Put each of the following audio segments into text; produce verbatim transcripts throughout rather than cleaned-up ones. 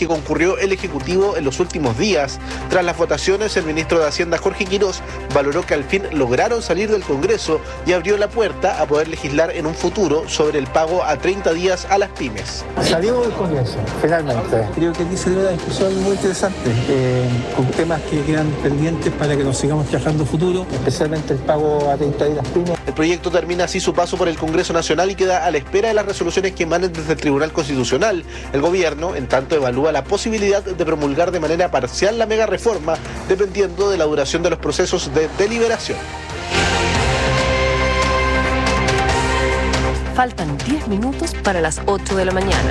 que concurrió el Ejecutivo en los últimos días. Tras las votaciones, el ministro de Hacienda, Jorge Quirós, valoró que al fin lograron salir del Congreso y abrió la puerta a poder legislar en un futuro sobre el pago a treinta días a las pymes. Salimos del Congreso, finalmente. Creo que aquí se dio una discusión muy interesante, eh, con temas que quedan pendientes para que nos sigamos trabajando futuro, especialmente el pago a treinta días a las pymes. El proyecto termina así su paso por el Congreso Nacional y queda a la espera de las resoluciones que emanen desde el Tribunal Constitucional. El gobierno, en tanto, evalúa la posibilidad de promulgar de manera parcial la mega reforma, dependiendo de la duración de los procesos de deliberación. Faltan diez minutos para las ocho de la mañana.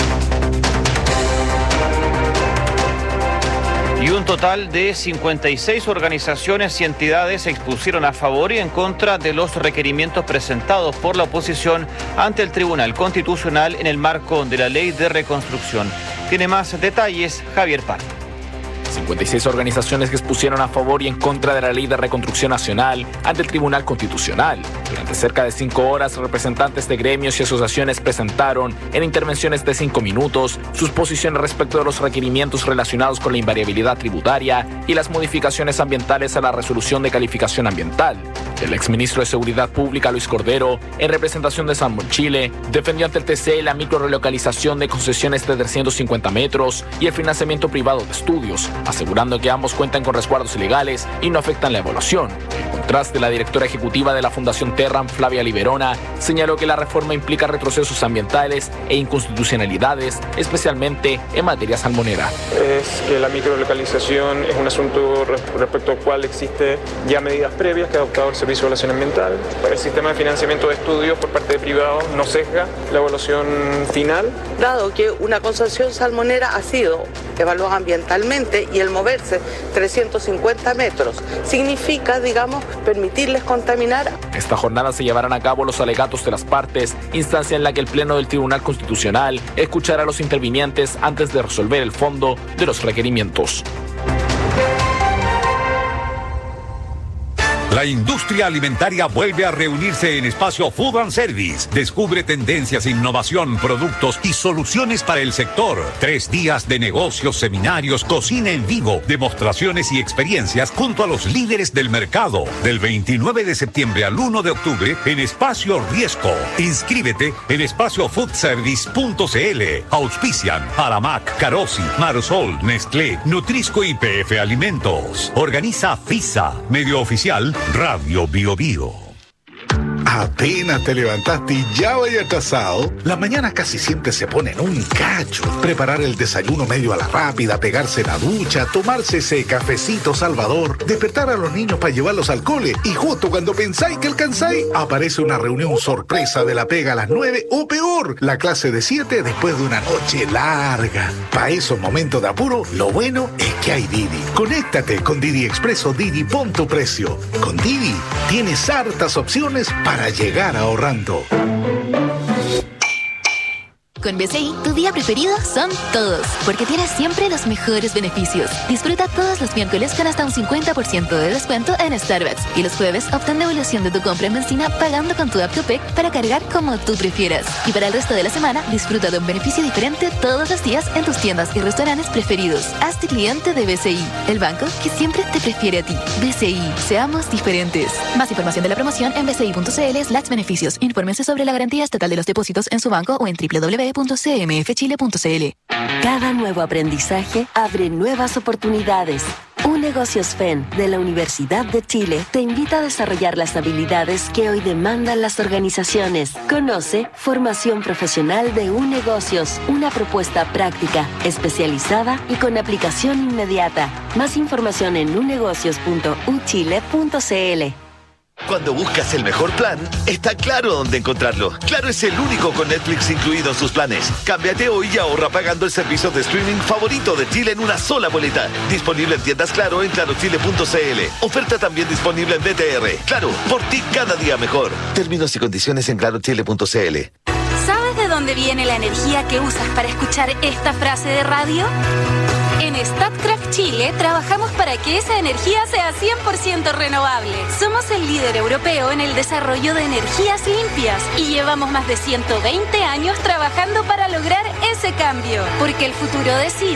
Y un total de cincuenta y seis organizaciones y entidades se expusieron a favor y en contra de los requerimientos presentados por la oposición ante el Tribunal Constitucional en el marco de la Ley de Reconstrucción. Tiene más detalles Javier Pardo. cincuenta y seis organizaciones que expusieron a favor y en contra de la Ley de Reconstrucción Nacional ante el Tribunal Constitucional. Durante cerca de cinco horas, representantes de gremios y asociaciones presentaron, en intervenciones de cinco minutos, sus posiciones respecto de los requerimientos relacionados con la invariabilidad tributaria y las modificaciones ambientales a la resolución de calificación ambiental. El exministro de Seguridad Pública, Luis Cordero, en representación de Sanborn Chile, defendió ante el T C E la microrelocalización de concesiones de trescientos cincuenta metros y el financiamiento privado de estudios, asegurando que ambos cuentan con resguardos legales y no afectan la evaluación. En contraste, la directora ejecutiva de la Fundación Terram, Flavia Liberona, señaló que la reforma implica retrocesos ambientales e inconstitucionalidades, especialmente en materia salmonera. Es que la microlocalización es un asunto respecto al cual existe ya medidas previas que ha adoptado el Servicio de Evaluación Ambiental. El sistema de financiamiento de estudios por parte de privados no sesga la evaluación final. Dado que una concesión salmonera ha sido evaluada ambientalmente y el moverse trescientos cincuenta metros significa, digamos, permitirles contaminar. Esta jornada se llevarán a cabo los alegatos de las partes, instancia en la que el Pleno del Tribunal Constitucional escuchará a los intervinientes antes de resolver el fondo de los requerimientos. La industria alimentaria vuelve a reunirse en Espacio Food and Service. Descubre tendencias, innovación, productos y soluciones para el sector. Tres días de negocios, seminarios, cocina en vivo, demostraciones y experiencias junto a los líderes del mercado. Del veintinueve de septiembre al uno de octubre en Espacio Riesco. Inscríbete en espacio food service punto c l. Auspician Aramac, Carosi, Marosol, Nestlé, Nutrisco y P F Alimentos. Organiza FISA, medio oficial Radio Bio Bio. Apenas te levantaste y ya vaya atrasado. Las mañanas casi siempre se ponen un cacho. Preparar el desayuno medio a la rápida, pegarse la ducha, tomarse ese cafecito salvador, despertar a los niños para llevarlos al cole y justo cuando pensáis que alcanzáis, aparece una reunión sorpresa de la pega a las nueve o peor, la clase de siete después de una noche larga. Para esos momentos de apuro, lo bueno es que hay Didi. Conéctate con Didi Express o Didi Pon tu Precio. Con Didi tienes hartas opciones para llegar ahorrando. Con B C I, tu día preferido son todos, porque tienes siempre los mejores beneficios. Disfruta todos los miércoles con hasta un cincuenta por ciento de descuento en Starbucks. Y los jueves obtén devolución de tu compra en benzina pagando con tu app Tupec para cargar como tú prefieras. Y para el resto de la semana, disfruta de un beneficio diferente todos los días en tus tiendas y restaurantes preferidos. Hazte cliente de B C I, el banco que siempre te prefiere a ti. B C I, seamos diferentes. Más información de la promoción en bci.cl slash beneficios. Infórmense sobre la garantía estatal de los depósitos en su banco o en doble u doble u doble u punto c m f chile punto c l. Cada nuevo aprendizaje abre nuevas oportunidades. UNegocios F E N de la Universidad de Chile te invita a desarrollar las habilidades que hoy demandan las organizaciones. Conoce Formación Profesional de UNegocios, una propuesta práctica, especializada y con aplicación inmediata. Más información en unegocios punto u chile punto c l. Cuando buscas el mejor plan, está claro dónde encontrarlo. Claro es el único con Netflix incluido en sus planes. Cámbiate hoy y ahorra pagando el servicio de streaming favorito de Chile en una sola boleta. Disponible en tiendas Claro en claro chile punto c l. Oferta también disponible en B T R. Claro, por ti cada día mejor. Términos y condiciones en claro chile punto c l. ¿Sabes de dónde viene la energía que usas para escuchar esta frase de radio? En Statkraft Chile trabajamos para que esa energía sea cien por ciento renovable. Somos el líder europeo en el desarrollo de energías limpias y llevamos más de ciento veinte años trabajando para lograr ese cambio. Porque el futuro decide.